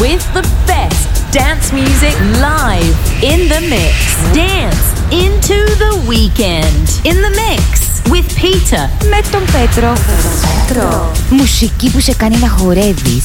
with the best dance music live in the mix. Dance into the weekend in the mix with Peter. Με τον Πέτρο. Μουσική που σε κάνει να χορεύεις